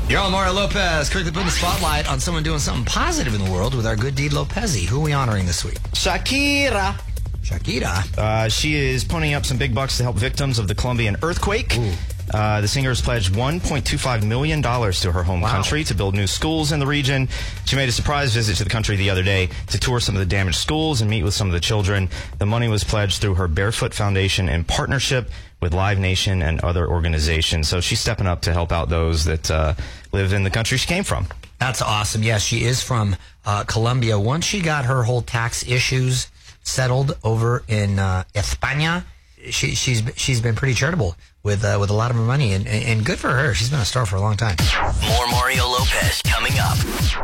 Yo, Mario Lopez, quickly putting the spotlight on someone doing something positive in the world with our good deed Lopez. Who are we honoring this week? Shakira. She is ponying up some big bucks to help victims of the Colombian earthquake. The singer has pledged $1.25 million to her home country to build new schools in the region. She made a surprise visit to the country the other day to tour some of the damaged schools and meet with some of the children. The money was pledged through her Barefoot Foundation in partnership with Live Nation and other organizations. So she's stepping up to help out those that live in the country she came from. That's awesome. Yes, she is from Colombia. Once she got her whole tax issues settled over in España, she's been pretty charitable with a lot of her money, and good for her. She's been a star for a long time. More Mario Lopez coming up.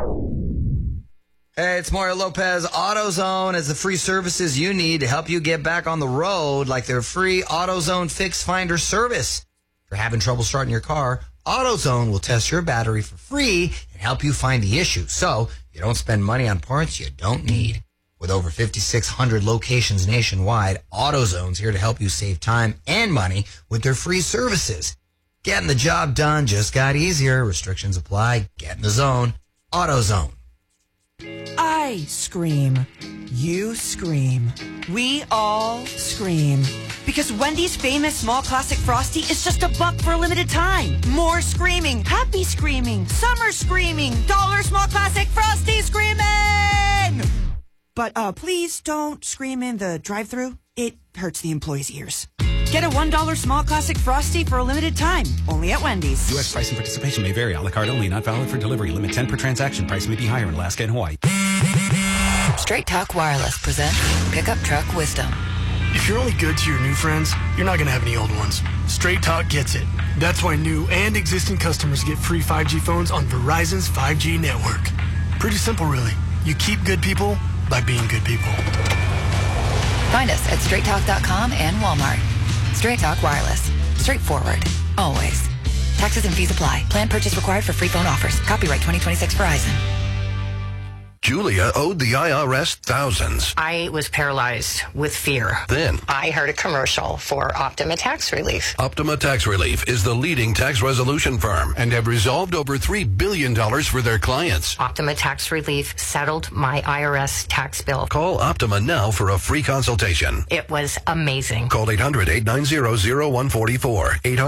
Hey, it's Mario Lopez. AutoZone has the free services you need to help you get back on the road, like their free AutoZone Fix Finder service. If you're having trouble starting your car, AutoZone will test your battery for free and help you find the issue, so you don't spend money on parts you don't need. With over 5,600 locations nationwide, AutoZone's here to help you save time and money with their free services. Getting the job done just got easier. Restrictions apply. Get in the zone. AutoZone. I scream. You scream. We all scream. Because Wendy's famous small classic Frosty is just $1 for a limited time. More screaming. Happy screaming. Summer screaming. Dollar small classic Frosty screaming! But please don't scream in the drive-thru. It hurts the employees' ears. Get a $1 small classic Frosty for a limited time. Only at Wendy's. U.S. price and participation may vary. A la carte only. Not valid for delivery. Limit 10 per transaction. Price may be higher in Alaska and Hawaii. Straight Talk Wireless presents Pickup Truck Wisdom. If you're only good to your new friends, you're not going to have any old ones. Straight Talk gets it. That's why new and existing customers get free 5G phones on Verizon's 5G network. Pretty simple, really. You keep good people by being good people. Find us at straighttalk.com and Walmart. Straight Talk Wireless. Straightforward. Always. Taxes and fees apply. Plan purchase required for free phone offers. Copyright 2026 Verizon. Julia owed the IRS thousands. I was paralyzed with fear. Then I heard a commercial for Optima Tax Relief. Optima Tax Relief is the leading tax resolution firm and have resolved over $3 billion for their clients. Optima Tax Relief settled my IRS tax bill. Call Optima now for a free consultation. It was amazing. Call 800-890-0144.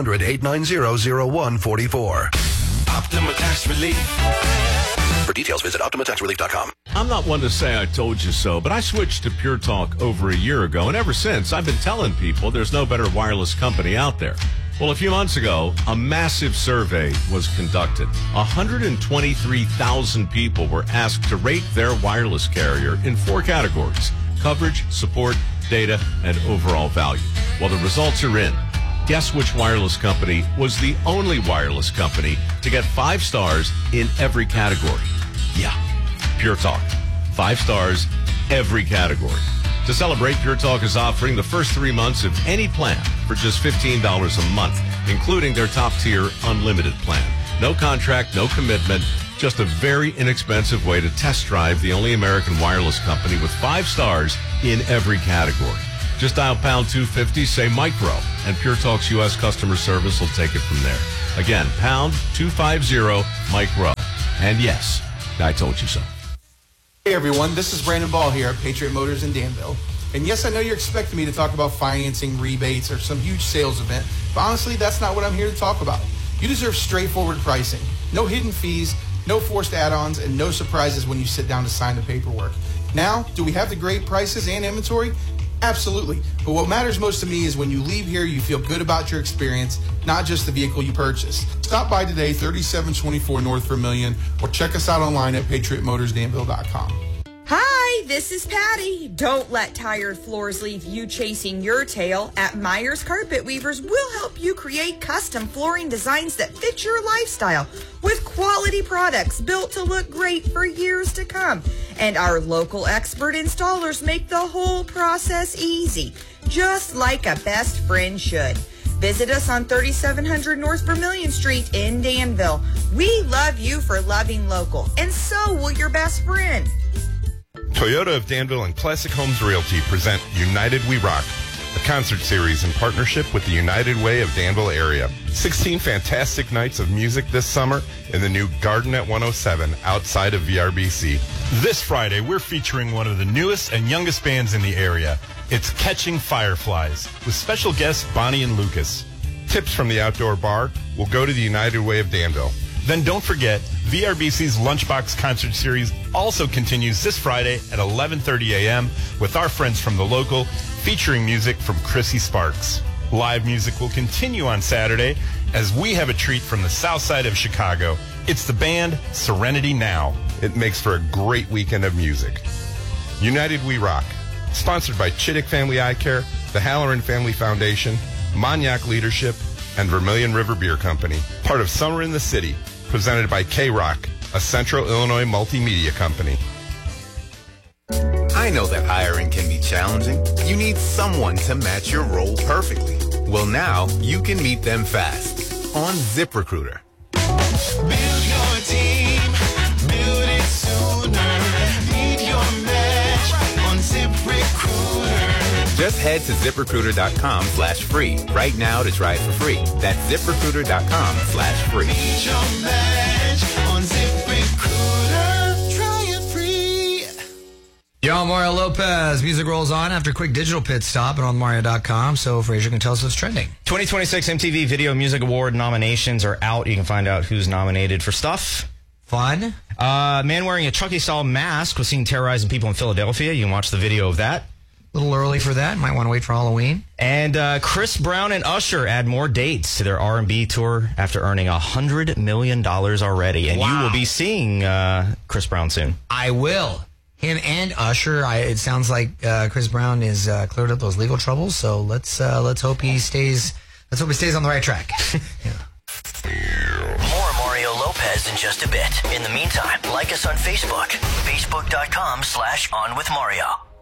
800-890-0144. Optima Tax Relief. For details, visit OptimaTaxRelief.com. I'm not one to say I told you so, but I switched to Pure Talk over a year ago, and ever since, I've been telling people there's no better wireless company out there. Well, a few months ago, a massive survey was conducted. 123,000 people were asked to rate their wireless carrier in 4 categories: coverage, support, data, and overall value. Well, the results are in. Guess which wireless company was the only wireless company to get 5 stars in every category? Yeah, Pure Talk. 5 stars, every category. To celebrate, Pure Talk is offering the first 3 months of any plan for just $15 a month, including their top-tier unlimited plan. No contract, no commitment, just a very inexpensive way to test drive the only American wireless company with 5 stars in every category. Just dial pound 250, say micro, and Pure Talk's U.S. customer service will take it from there. Again, pound 250, micro. And yes, I told you so. Hey everyone, this is Brandon Ball here at Patriot Motors in Danville. And yes, I know you're expecting me to talk about financing, rebates, or some huge sales event, but honestly, that's not what I'm here to talk about. You deserve straightforward pricing. No hidden fees, no forced add-ons, and no surprises when you sit down to sign the paperwork. Now, do we have the great prices and inventory? Absolutely. But what matters most to me is when you leave here, you feel good about your experience, not just the vehicle you purchased. Stop by today, 3724 North Vermilion, or check us out online at patriotmotorsdanville.com. Hi, this is Patty. Don't let tired floors leave you chasing your tail. At Myers Carpet Weavers, we'll help you create custom flooring designs that fit your lifestyle with quality products built to look great for years to come. And our local expert installers make the whole process easy, just like a best friend should. Visit us on 3700 North Vermilion Street in Danville. We love you for loving local, and so will your best friend. Toyota of Danville and Classic Homes Realty present United We Rock. a concert series in partnership with the United Way of Danville area. 16 fantastic nights of music this summer in the new Garden at 107 outside of VRBC. This Friday, we're featuring one of the newest and youngest bands in the area. It's Catching Fireflies, with special guests Bonnie and Lucas. Tips from the outdoor bar will go to the United Way of Danville. Then don't forget, VRBC's Lunchbox Concert Series also continues this Friday at 11:30 a.m. with our friends from the local, featuring music from Chrissy Sparks. Live music will continue on Saturday as we have a treat from the south side of Chicago. It's the band Serenity Now. It makes for a great weekend of music. United We Rock, sponsored by Chittick Family Eye Care, the Halloran Family Foundation, Monyac Leadership, and Vermilion River Beer Company. Part of Summer in the City, presented by K-Rock, a Central Illinois multimedia company. I know that hiring can be challenging. You need someone to match your role perfectly. Well, now you can meet them fast on ZipRecruiter. Build your team, build it sooner. Meet your match on ZipRecruiter. Just head to ZipRecruiter.com/free right now to try it for free. That's ZipRecruiter.com/free. Meet your match on ZipRecruiter. Try it free. Yo, Mario Lopez. Music rolls on after a quick digital pit stop and on Mario.com, so Fraser can tell us what's trending. 2026 MTV Video Music Award nominations are out. You can find out who's nominated for stuff. Fun. Man wearing a Chucky-style mask was seen terrorizing people in Philadelphia. You can watch the video of that. A little early for that. Might want to wait for Halloween. And Chris Brown and Usher add more dates to their R&B tour after earning $100 million already. And you will be seeing Chris Brown soon. I will. Him and Usher. It sounds like Chris Brown is cleared up those legal troubles. So let's hope he stays. Let's hope he stays on the right track. More Mario Lopez in just a bit. In the meantime, like us on Facebook. Facebook.com/OnWithMario.